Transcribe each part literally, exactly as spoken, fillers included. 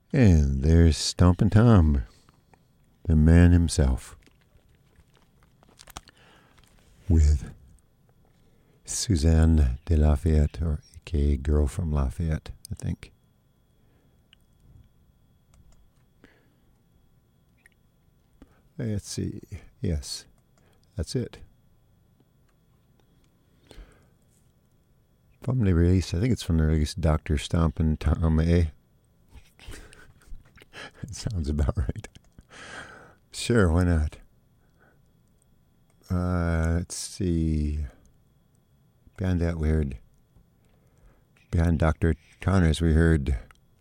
And there's Stompin' Tom, the man himself, with Suzanne de Lafayette, or A K A Girl from Lafayette, I think. Let's see. Yes, that's it. From the release, I think it's from the release Doctor Stompin' Tom A. That sounds about right. Sure, why not? Uh, let's see. Beyond that, we heard. Behind Doctor Connors, we heard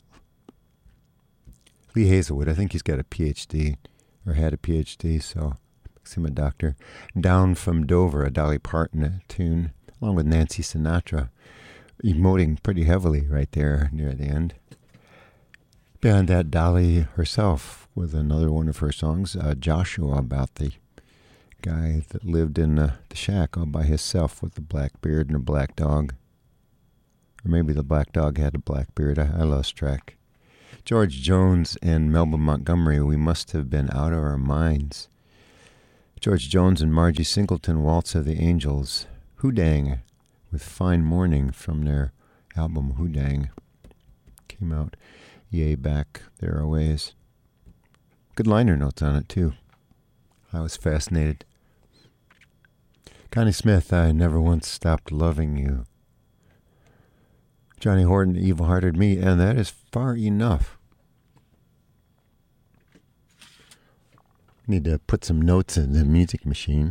Lee Hazelwood. I think he's got a P H D, or had a P H D, so makes him a doctor. Down from Dover, a Dolly Parton tune, along with Nancy Sinatra, emoting pretty heavily right there near the end. Beyond that, Dolly herself with another one of her songs, uh, Joshua, about the guy that lived in uh, the shack all by himself with a black beard and a black dog. Or maybe the black dog had a black beard. I, I lost track. George Jones and Melba Montgomery, We Must Have Been Out of Our Minds. George Jones and Margie Singleton, Waltz of the Angels. Hoodang with Fine Morning from their album Hoodang. Came out yay back there a ways. Good liner notes on it, too. I was fascinated. Connie Smith, I Never Once Stopped Loving You. Johnny Horton, Evil-Hearted Me, and that is far enough. Need to put some notes in the music machine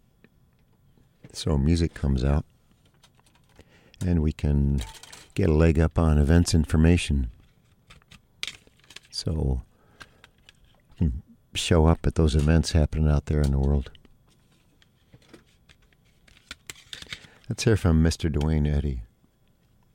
so music comes out and we can get a leg up on events information. So show up at those events happening out there in the world. Let's hear from Mister Dwayne Eddy.